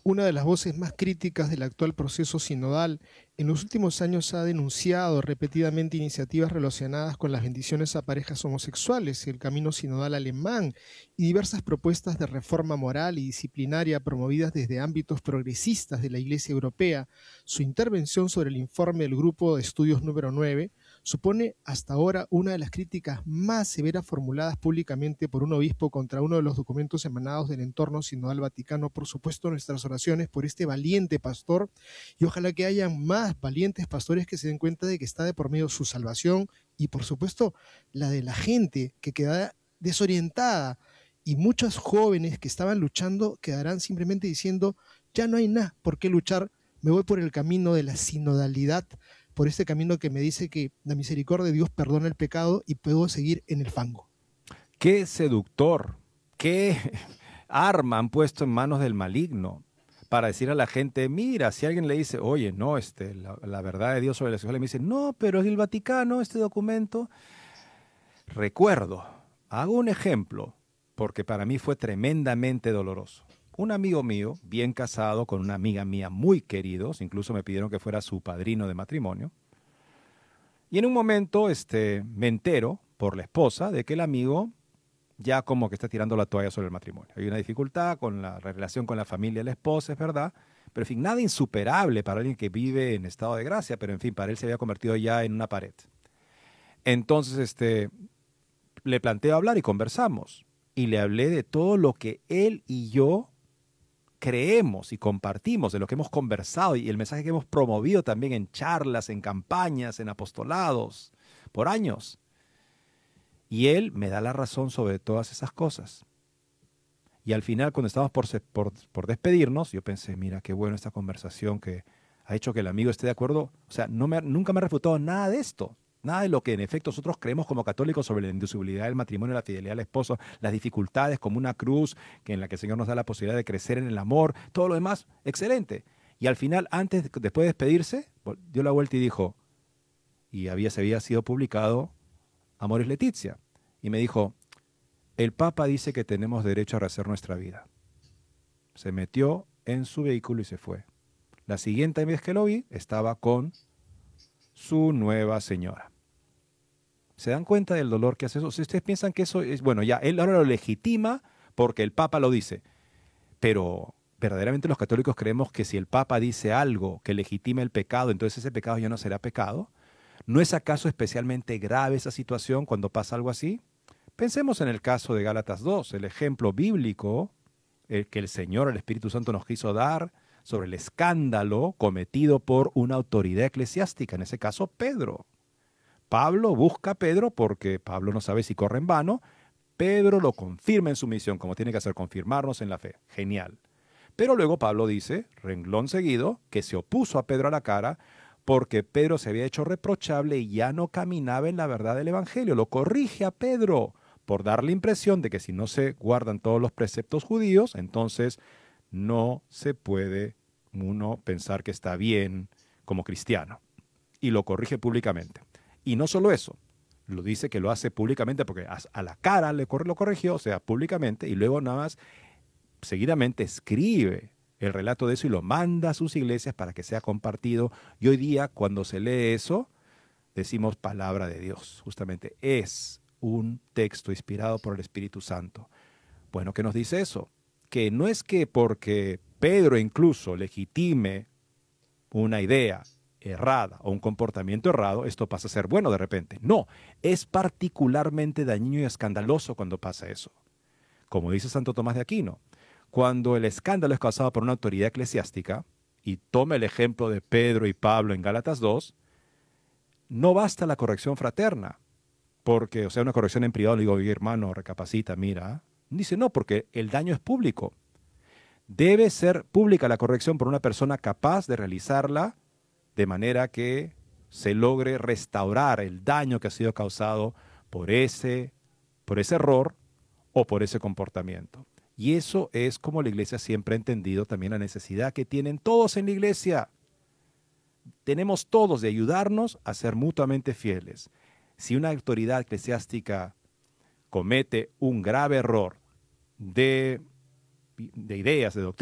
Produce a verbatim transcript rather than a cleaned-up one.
una de las voces más críticas del actual proceso sinodal, en los últimos años ha denunciado repetidamente iniciativas relacionadas con las bendiciones a parejas homosexuales, el camino sinodal alemán y diversas propuestas de reforma moral y disciplinaria promovidas desde ámbitos progresistas de la Iglesia Europea. Su intervención sobre el informe del Grupo de Estudios número nueve supone hasta ahora una de las críticas más severas formuladas públicamente por un obispo contra uno de los documentos emanados del entorno sinodal vaticano. Por supuesto, nuestras oraciones por este valiente pastor, y ojalá que haya más valientes pastores que se den cuenta de que está de por medio su salvación y, por supuesto, la de la gente que queda desorientada, y muchos jóvenes que estaban luchando quedarán simplemente diciendo: ya no hay nada por qué luchar, me voy por el camino de la sinodalidad, por este camino que me dice que la misericordia de Dios perdona el pecado y puedo seguir en el fango. Qué seductor, qué arma han puesto en manos del maligno para decir a la gente: mira, si alguien le dice, oye, no, este, la, la verdad de Dios sobre la sexualidad, me dice, no, pero es el Vaticano, este documento. Recuerdo, hago un ejemplo, porque para mí fue tremendamente doloroso. Un amigo mío, bien casado, con una amiga mía muy queridos, incluso me pidieron que fuera su padrino de matrimonio, y en un momento este, me entero por la esposa de que el amigo ya como que está tirando la toalla sobre el matrimonio. Hay una dificultad con la relación con la familia de la esposa, es verdad, pero en fin, nada insuperable para alguien que vive en estado de gracia, pero en fin, para él se había convertido ya en una pared. Entonces, este, le planteo hablar y conversamos. Y le hablé de todo lo que él y yo creemos y compartimos, de lo que hemos conversado y el mensaje que hemos promovido también en charlas, en campañas, en apostolados, por años. Y él me da la razón sobre todas esas cosas. Y al final, cuando estábamos por, por, por despedirnos, yo pensé, mira, qué bueno esta conversación que ha hecho que el amigo esté de acuerdo. O sea, no me, nunca me ha refutado nada de esto. Nada de lo que en efecto nosotros creemos como católicos sobre la indisolubilidad del matrimonio, la fidelidad al esposo, las dificultades como una cruz que en la que el Señor nos da la posibilidad de crecer en el amor, todo lo demás, excelente. Y al final, antes, después de despedirse, dio la vuelta y dijo, y había, se había sido publicado Amoris Laetitia, y me dijo, el Papa dice que tenemos derecho a rehacer nuestra vida. Se metió en su vehículo y se fue. La siguiente vez que lo vi, estaba con su nueva señora. ¿Se dan cuenta del dolor que hace eso? Si ustedes piensan que eso es, bueno, ya, él ahora lo legitima porque el Papa lo dice. Pero verdaderamente los católicos creemos que si el Papa dice algo que legitime el pecado, entonces ese pecado ya no será pecado. ¿No es acaso especialmente grave esa situación cuando pasa algo así? Pensemos en el caso de Gálatas dos, el ejemplo bíblico el que el Señor, el Espíritu Santo nos quiso dar sobre el escándalo cometido por una autoridad eclesiástica, en ese caso Pedro. Pablo busca a Pedro porque Pablo no sabe si corre en vano. Pedro lo confirma en su misión, como tiene que hacer, confirmarnos en la fe. Genial. Pero luego Pablo dice, renglón seguido, que se opuso a Pedro a la cara porque Pedro se había hecho reprochable y ya no caminaba en la verdad del Evangelio. Lo corrige a Pedro por dar la impresión de que si no se guardan todos los preceptos judíos, entonces no se puede uno pensar que está bien como cristiano. Y lo corrige públicamente. Y no solo eso, lo dice que lo hace públicamente porque a la cara le lo corrigió, o sea, públicamente, y luego nada más seguidamente escribe el relato de eso y lo manda a sus iglesias para que sea compartido. Y hoy día, cuando se lee eso, decimos palabra de Dios. Justamente es un texto inspirado por el Espíritu Santo. Bueno, ¿qué nos dice eso? Que no es que porque Pedro incluso legitime una idea errada o un comportamiento errado, esto pasa a ser bueno de repente. No, es particularmente dañino y escandaloso cuando pasa eso. Como dice Santo Tomás de Aquino, cuando el escándalo es causado por una autoridad eclesiástica, y toma el ejemplo de Pedro y Pablo en Gálatas dos, no basta la corrección fraterna, porque, o sea, una corrección en privado, le digo, oye, hermano, recapacita, mira. Dice, no, porque el daño es público. Debe ser pública la corrección por una persona capaz de realizarla de manera que se logre restaurar el daño que ha sido causado por ese, por ese error o por ese comportamiento. Y eso es como la iglesia siempre ha entendido también la necesidad que tienen todos en la iglesia. Tenemos todos de ayudarnos a ser mutuamente fieles. Si una autoridad eclesiástica comete un grave error de, de ideas, de doctrinas,